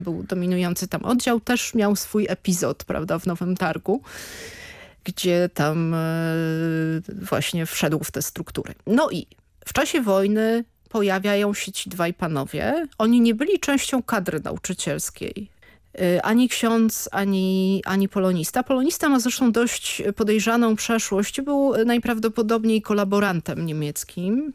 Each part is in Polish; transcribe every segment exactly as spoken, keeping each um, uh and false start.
był dominujący tam oddział, też miał swój epizod, prawda, w Nowym Targu, gdzie tam e, właśnie wszedł w te struktury. No i w czasie wojny pojawiają się ci dwaj panowie. Oni nie byli częścią kadry nauczycielskiej. Ani ksiądz, ani, ani polonista. Polonista ma zresztą dość podejrzaną przeszłość. Był najprawdopodobniej kolaborantem niemieckim.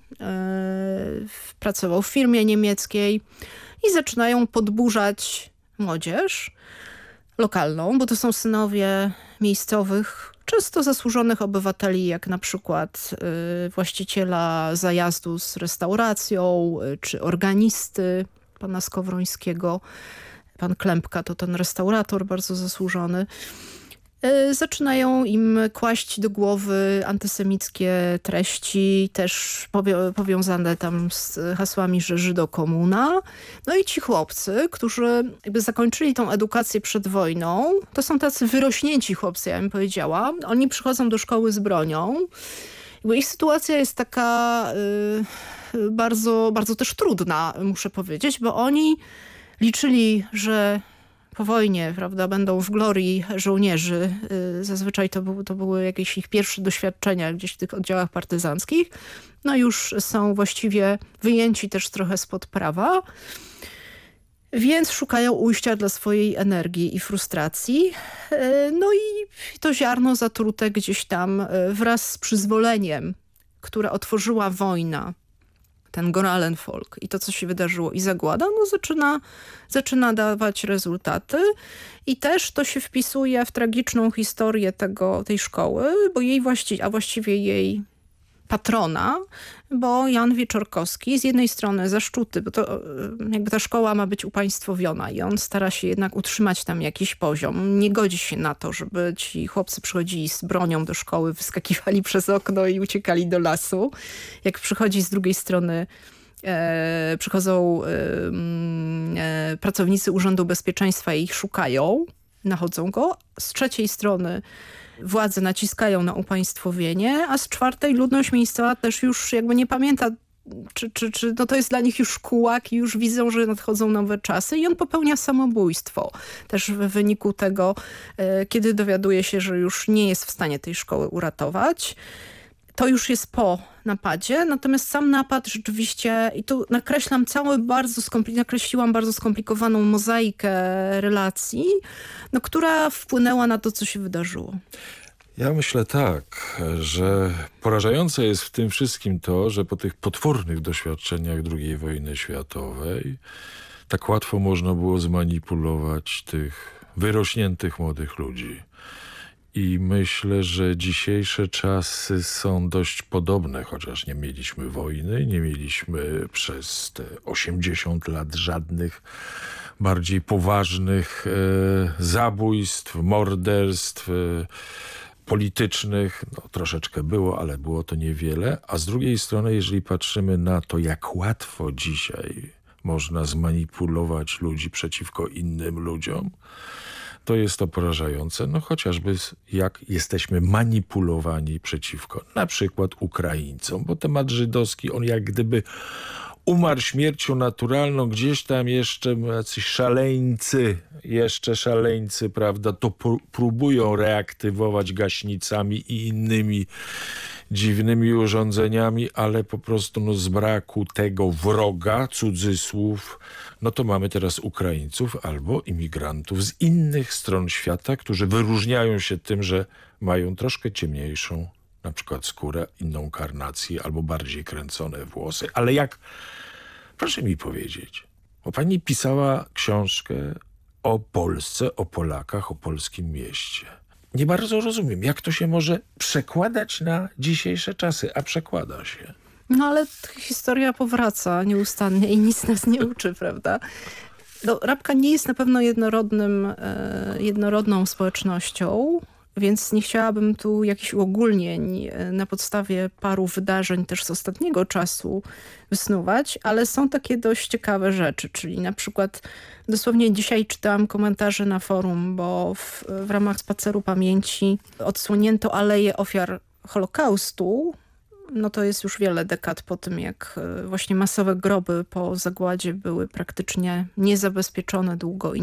Pracował w firmie niemieckiej i zaczynają podburzać młodzież lokalną, bo to są synowie miejscowych, często zasłużonych obywateli, jak na przykład y, właściciela zajazdu z restauracją, y, czy organisty pana Skowrońskiego. Pan Klempka to ten restaurator bardzo zasłużony. Y, zaczynają im kłaść do głowy antysemickie treści, też powią powiązane tam z hasłami, że Żydokomuna. No i ci chłopcy, którzy jakby zakończyli tą edukację przed wojną, to są tacy wyrośnięci chłopcy, ja bym powiedziała. Oni przychodzą do szkoły z bronią. Jakby ich sytuacja jest taka y, bardzo, bardzo też trudna, muszę powiedzieć, bo oni liczyli, że po wojnie, prawda, będą w glorii żołnierzy. Zazwyczaj to, był, to były jakieś ich pierwsze doświadczenia gdzieś w tych oddziałach partyzanckich. No już są właściwie wyjęci też trochę spod prawa. Więc szukają ujścia dla swojej energii i frustracji. No i to ziarno zatrute gdzieś tam wraz z przyzwoleniem, które otworzyła wojna, ten Goralenfolk i to, co się wydarzyło i zagłada, no zaczyna, zaczyna dawać rezultaty i też to się wpisuje w tragiczną historię tego, tej szkoły, bo jej właści a właściwie jej patrona, bo Jan Wieczorkowski z jednej strony zaszczuty, bo to jakby ta szkoła ma być upaństwowiona i on stara się jednak utrzymać tam jakiś poziom. Nie godzi się na to, żeby ci chłopcy przychodzili z bronią do szkoły, wyskakiwali przez okno i uciekali do lasu. Jak przychodzi z drugiej strony e, przychodzą e, e, pracownicy Urzędu Bezpieczeństwa i ich szukają, nachodzą go. Z trzeciej strony władze naciskają na upaństwowienie, a z czwartej ludność miejscowa też już jakby nie pamięta, czy, czy, czy no to jest dla nich już kułak i już widzą, że nadchodzą nowe czasy i on popełnia samobójstwo. Też w wyniku tego, kiedy dowiaduje się, że już nie jest w stanie tej szkoły uratować. To już jest po napadzie, natomiast sam napad rzeczywiście, i tu nakreślam całą bardzo skompli- nakreśliłam bardzo skomplikowaną mozaikę relacji, no, która wpłynęła na to, co się wydarzyło. Ja myślę tak, że porażające jest w tym wszystkim to, że po tych potwornych doświadczeniach drugiej wojny światowej tak łatwo można było zmanipulować tych wyrośniętych młodych ludzi. I myślę, że dzisiejsze czasy są dość podobne, chociaż nie mieliśmy wojny, nie mieliśmy przez te osiemdziesiąt lat żadnych bardziej poważnych e, zabójstw, morderstw e, politycznych. No, troszeczkę było, ale było to niewiele. A z drugiej strony, jeżeli patrzymy na to, jak łatwo dzisiaj można zmanipulować ludzi przeciwko innym ludziom, to jest to porażające, no chociażby jak jesteśmy manipulowani przeciwko na przykład Ukraińcom, bo temat żydowski, on jak gdyby umarł śmiercią naturalną, gdzieś tam jeszcze jacyś szaleńcy, jeszcze szaleńcy, prawda, to próbują reaktywować gaśnicami i innymi dziwnymi urządzeniami, ale po prostu no, z braku tego wroga, cudzysłów, no to mamy teraz Ukraińców albo imigrantów z innych stron świata, którzy wyróżniają się tym, że mają troszkę ciemniejszą na przykład skórę, inną karnację albo bardziej kręcone włosy. Ale jak, proszę mi powiedzieć, bo pani pisała książkę o Polsce, o Polakach, o polskim mieście. Nie bardzo rozumiem, jak to się może przekładać na dzisiejsze czasy, a przekłada się. No ale historia powraca nieustannie i nic nas nie uczy, prawda? No, Rabka nie jest na pewno jednorodnym, e, jednorodną społecznością, więc nie chciałabym tu jakichś uogólnień na podstawie paru wydarzeń też z ostatniego czasu wysnuwać, ale są takie dość ciekawe rzeczy, czyli na przykład dosłownie dzisiaj czytałam komentarze na forum, bo w, w ramach Spaceru Pamięci odsłonięto Aleję Ofiar Holokaustu. No to jest już wiele dekad po tym, jak właśnie masowe groby po zagładzie były praktycznie niezabezpieczone długo i